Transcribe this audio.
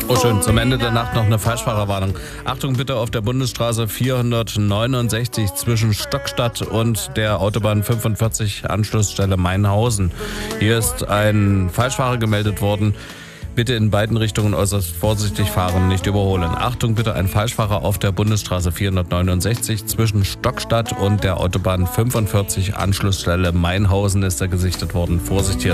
Oh schön, zum Ende der Nacht noch eine Falschfahrerwarnung. Achtung bitte auf der Bundesstraße 469 zwischen Stockstadt und der Autobahn 45 Anschlussstelle Mainhausen. Hier ist ein Falschfahrer gemeldet worden. Bitte in beiden Richtungen äußerst vorsichtig fahren, nicht überholen. Achtung bitte, ein Falschfahrer auf der Bundesstraße 469 zwischen Stockstadt und der Autobahn 45 Anschlussstelle Mainhausen ist da gesichtet worden. Vorsicht hier.